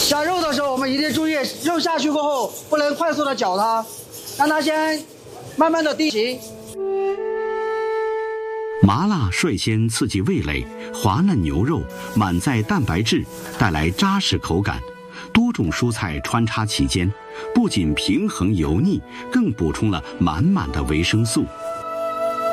下肉的时候，我们一定注意，肉下去过后不能快速的搅它，让它先慢慢的定型。 麻辣率先刺激味蕾，滑嫩牛肉满载蛋白质，带来扎实口感。多种蔬菜穿插其间，不仅平衡油腻，更补充了满满的维生素。